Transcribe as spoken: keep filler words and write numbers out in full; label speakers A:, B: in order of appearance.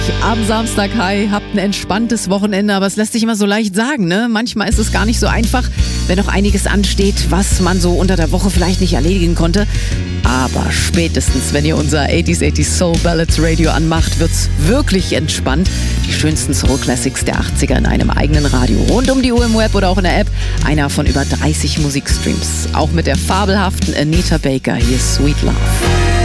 A: Am Samstag, hi, habt ein entspanntes Wochenende, aber es lässt sich immer so leicht sagen, ne? Manchmal ist es gar nicht so einfach, wenn noch einiges ansteht, was man so unter der Woche vielleicht nicht erledigen konnte. Aber spätestens, wenn ihr unser achtziger achtziger Soul Ballads Radio anmacht, wird's wirklich entspannt. Die schönsten Soul Classics der achtziger in einem eigenen Radio. Rund um die Uhr im Web oder auch in der App. Einer von über dreißig Musikstreams. Auch mit der fabelhaften Anita Baker. Hier ist Sweet Love.